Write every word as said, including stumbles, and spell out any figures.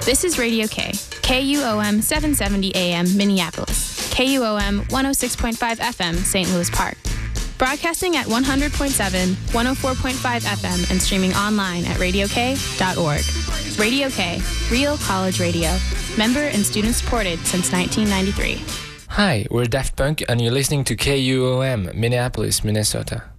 This is Radio K, K U O M seven seventy A M Minneapolis, K U O M one oh six point five F M Saint Louis Park. Broadcasting at one hundred point seven, one oh four point five F M and streaming online at radio k dot org. Radio K, real college radio. Member and student supported since nineteen ninety-three. Hi, we're Daft Punk and you're listening to K U O M, Minneapolis, Minnesota.